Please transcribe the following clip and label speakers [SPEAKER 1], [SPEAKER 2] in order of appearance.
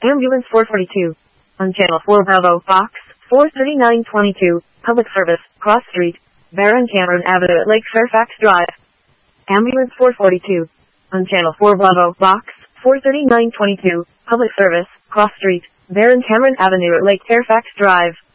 [SPEAKER 1] Ambulance 442. On Channel 4 Bravo, Box 43922. Public service, Cross Street, Baron Cameron Avenue at Lake Fairfax Drive. Ambulance 442. On Channel 4 Bravo, Box 43922. Public service, Cross Street, Baron Cameron Avenue at Lake Fairfax Drive.